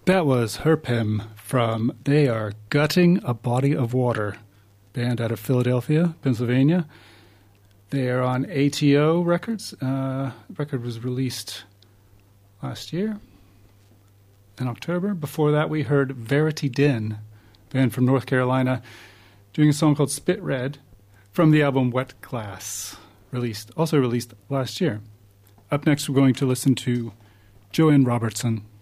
That was Herpem from They Are Gutting a Body of Water, band out of Philadelphia, Pennsylvania. They are on ATO Records. The record was released last year in October. Before that, we heard Verity Din, band from North Carolina, doing a song called Spit Red from the album Wet Glass, also released last year. Up next, we're going to listen to Joanne Robertson.